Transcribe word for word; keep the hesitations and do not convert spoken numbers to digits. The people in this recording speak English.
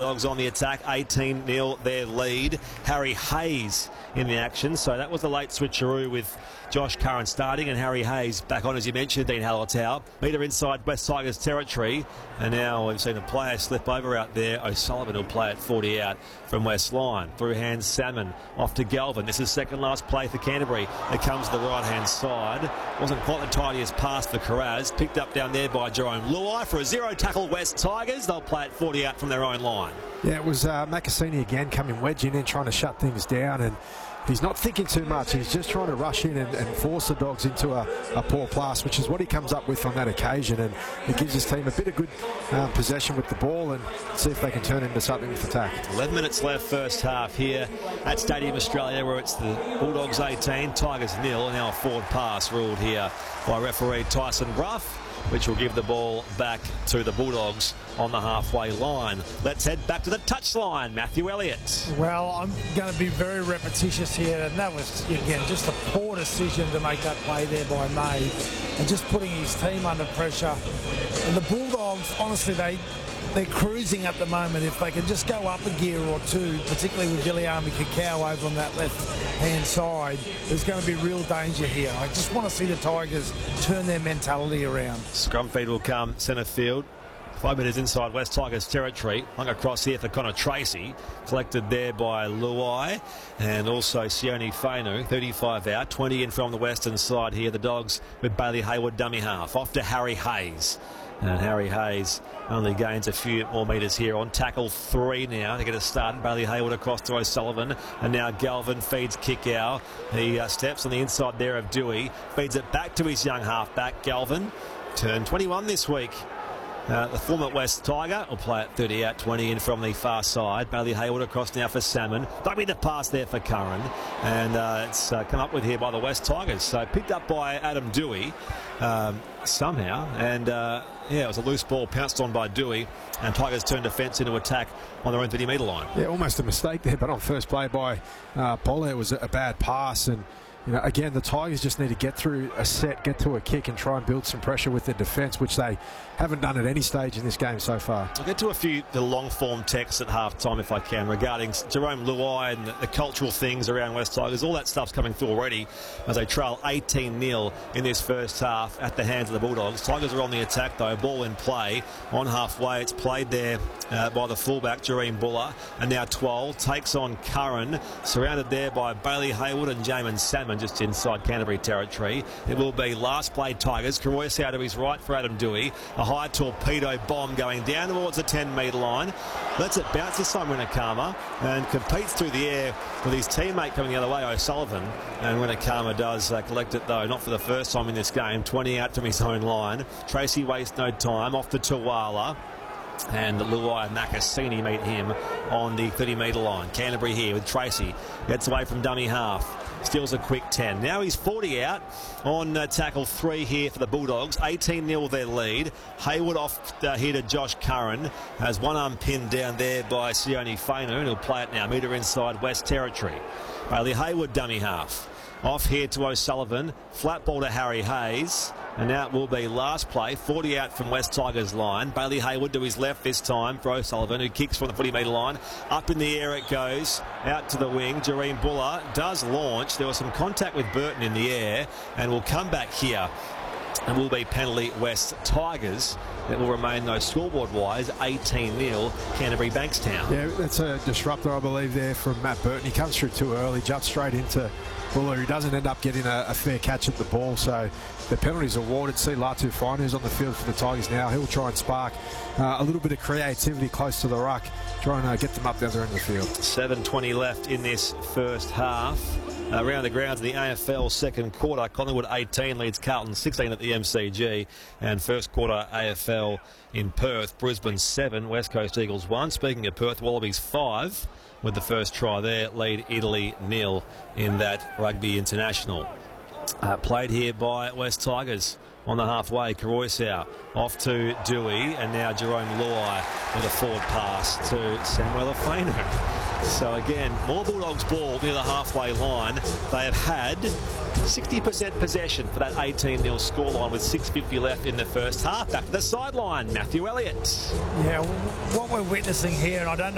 Bulldogs on the attack, eighteen nil their lead. Harry Hayes in the action, so that was the late switcheroo with Josh Curran starting and Harry Hayes back on, as you mentioned, Dean Hallertau. Meter inside West Tigers territory, and now we've seen a player slip over out there. O'Sullivan will play at forty out from West Line. Through hands Salmon, off to Galvin. This is second last play for Canterbury. It comes to the right-hand side. Wasn't quite the tidiest pass for Carraz. Picked up down there by Jerome Luai for a zero tackle West Tigers. They'll play at forty out from their own line. Yeah, it was uh, Macassini again coming wedging in, trying to shut things down, and he's not thinking too much. He's just trying to rush in and, and force the Dogs into a, a poor pass, which is what he comes up with on that occasion, and it gives his team a bit of good um, possession with the ball and see if they can turn into something with attack. eleven minutes left first half here at Stadium Australia, where it's the Bulldogs eighteen, Tigers nil, and now a forward pass ruled here by referee Tyson Bruff, which will give the ball back to the Bulldogs on the halfway line. Let's head back to the touchline. Matthew Elliott. Well, I'm going to be very repetitious here, and that was, again, just a poor decision to make that play there by May, and just putting his team under pressure. And the Bulldogs, honestly, they, they're cruising at the moment. If they can just go up a gear or two, particularly with Viliami Kakao over on that left-hand side, there's going to be real danger here. I just want to see the Tigers turn their mentality around. Scrum feed will come centre field. Five metres inside West Tigers territory. Hung across here for Connor Tracy. Collected there by Luai. And also Sione Fainu. thirty-five out. twenty in from the western side here. The Dogs with Bailey Hayward dummy half. Off to Harry Hayes. And Harry Hayes only gains a few more metres here on tackle three now to get a start. Bailey Hayward across to O'Sullivan. And now Galvin feeds Kickow. He uh, steps on the inside there of Dewey. Feeds it back to his young halfback, Galvin. Turned twenty-one this week. Uh, the former West Tiger will play at thirty out, twenty in from the far side. Bailey Hayward across now for Salmon. Don't be the pass there for Curran. And uh, it's uh, come up with here by the West Tigers. So picked up by Adam Dewey um, somehow. And uh, yeah, it was a loose ball pounced on by Dewey. And Tigers turned defence into attack on their own thirty metre line. Yeah, almost a mistake there, but on first play by uh, Poller, it was a bad pass. And you know, again, the Tigers just need to get through a set, get to a kick, and try and build some pressure with their defence, which they haven't done at any stage in this game so far. I'll get to a few the long-form texts at half-time if I can regarding Jerome Luai and the, the cultural things around West Tigers. All that stuff's coming through already as they trail eighteen nil in this first half at the hands of the Bulldogs. Tigers are on the attack, though. Ball in play on halfway. It's played there uh, by the fullback, Jareen Buller. And now twelve takes on Curran, surrounded there by Bailey Hayward and Jamin Salmon just inside Canterbury territory. It will be last play Tigers. Karoyce out to his right for Adam Dewey. A high torpedo bomb going down towards the ten metre line. Lets it bounce to Simon Winakama and competes through the air with his teammate coming the other way, O'Sullivan. And Winakama does uh, collect it, though, not for the first time in this game. twenty out from his own line. Tracy wastes no time. Off to Tuwala. And Luai and Macassini meet him on the thirty metre line. Canterbury here with Tracy. Gets away from dummy half. Steals a quick ten. Now he's forty out on uh, tackle three here for the Bulldogs. eighteen nil their lead. Hayward off uh, here to Josh Curran. Has one arm pinned down there by Sione Fainu, and he'll play it now. Metre inside West Territory. Bailey Hayward dummy half. Off here to O'Sullivan. Flat ball to Harry Hayes. And now it will be last play, forty out from West Tigers line. Bailey Hayward to his left this time for O'Sullivan, who kicks from the forty metre line. Up in the air it goes, out to the wing. Jareen Buller does launch. There was some contact with Burton in the air, and will come back here. And will be penalty West Tigers. It will remain, though, scoreboard-wise, eighteen nil Canterbury Bankstown. Yeah, that's a disruptor, I believe, there from Matt Burton. He comes through too early, jumps straight into Buller, who doesn't end up getting a, a fair catch at the ball. So the penalty's awarded. See Latu Fine, who's on the field for the Tigers now. He'll try and spark uh, a little bit of creativity close to the ruck, try and uh, get them up the other end of the field. seven twenty left in this first half. Uh, around the grounds in the A F L second quarter, Collingwood eighteen leads Carlton sixteen at the M C G, and first quarter A F L in Perth, Brisbane seven, West Coast Eagles one. Speaking of Perth, Wallabies five with the first try there, lead Italy nil in that rugby international. Uh, played here by West Tigers on the halfway. Karoisau off to Dewey, and now Jerome Luai with a forward pass to Samuel Fainu. So again, more Bulldogs ball near the halfway line. They have had sixty percent possession for that eighteen nil scoreline with six fifty left in the first half. Back to the sideline, Matthew Elliott. Yeah, what we're witnessing here, and I don't know